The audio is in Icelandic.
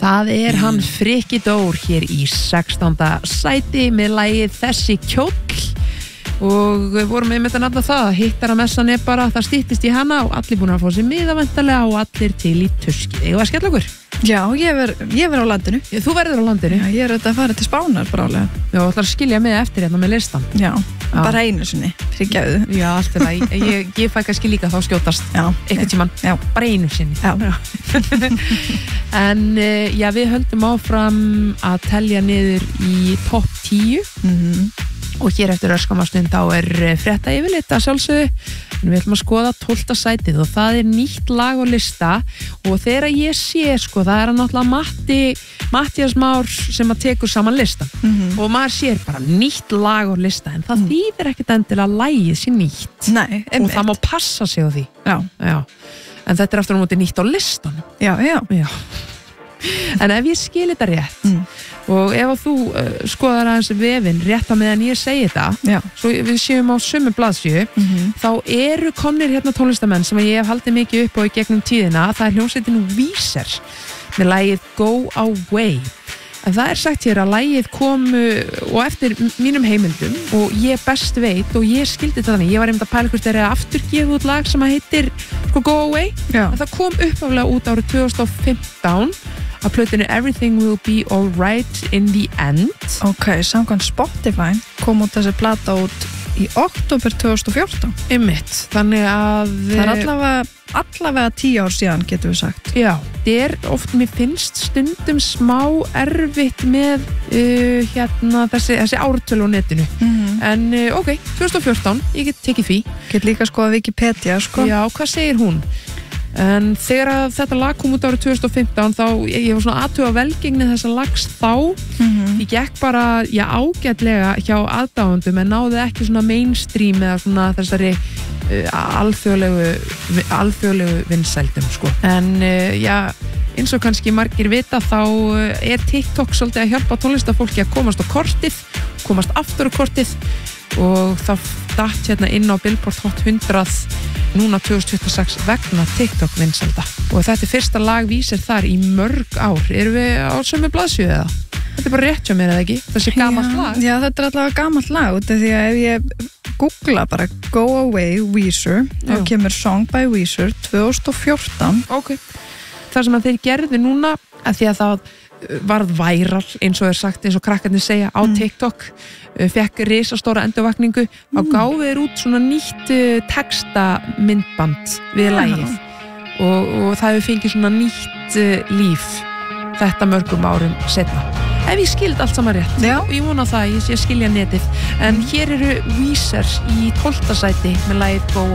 Það hann Frikki Dór hér í 16. sæti með lagið Þessi kjóll og við vorum einmitt að nefna það hittaramessan bara, það styttist í hana og allir búin að fá sér miða væntanlega og allir til í tuski. Eigum við að skella okkur? Já, ég verð á landinu. Þú verður á landinu? Já, ég að fara til Spánar brálega. Já, þú ætlar að skilja mig eftir hérna með listan. Já, bara einu sinni, fyrirgefðu. Já, allt það. Ég fæ kannski líka þá skjótast. Já. Einhvern tímann. Já. Bara einu sinni. Já. En já, við höldum áfram að telja niður í topp 10. Og hér eftir örskamastund þá frétta yfirleitt að sjálfsögðu en við ætlum að skoða 12. sætið og það nýtt lag og lista og þegar ég sé það náttúrulega Matthías Már sem að tekur saman listan og maður sér bara nýtt lag og lista en það þýðir ekkert endilega að lagið sé nýtt. Nei, og það má passa sig á því. Já. En þetta aftur á móti nýtt á listan. Já. En ef ég skil þetta rétt og ef þú skoðar aðeins vefinn rétt að meðan ég segi þetta svo við séum á sömu blaðsíðu þá komnir hérna tónlistamenn sem ég hef haldið mikið upp á í gegnum tíðina, það hljómsveitin Weezer með lagið Go Away. En það sagt hér að lagið kom og eftir mínum heimildum og ég best veit og ég skildi þetta þannig, ég var einmitt að pæla hvort þeir afturgefið út lag sem að heitir Go Away, en það kom uppáflega út árið 2015 að plötinu Everything Will Be Alright in the End. Ok, samkvæmt Spotify kom út þessi plata út í október 2014. Einmitt, þannig að það allavega 10 ár síðan getum við sagt. Já, þetta oft, mér finnst stundum smá erfitt með þessi ártölu á netinu. En ok, 2014, ég get tekið því. Get líka skoða Wikipedia, Já, hvað segir hún? En þegar þetta lag kom út árið 2015 þá ég var svona aðtuga velgengni þessa lags þá ég gekk bara, ágætlega hjá aðdáendum en náði ekki svona mainstream eða svona þessari alþjóðlegu vinsældum en eins og kannski margir vita þá TikTok svolítið að hjálpa tónlistafólki að komast á kortið, komast aftur á kortið og það datt hérna inn á Billboard Hot 100 núna 2026 vegna TikTok vinsælda og þetta fyrsta lag Weezer þar í mörg ár. Erum við á sömu blaðsíðu eða? Þetta bara rétt hjá mér eða ekki? Þessi gamalt lag? Já, þetta allavega gamalt lag út af því að ef ég googla bara Go Away Weezer þá kemur Song by Weezer 2014. Ok, það sem að þeir gerðu núna að því að það varð væral eins og sagt, eins og krakkarnir segja á TikTok fekk risastóra endurvakningu á gáfir út svona nýtt textamyndband við lagið og það hefur fengið svona nýtt líf þetta mörgum árum setna. Ef ég skild allt saman rétt, ég vona það, ég skilja netið en hér eru Weezer í 12. sæti með lagið Go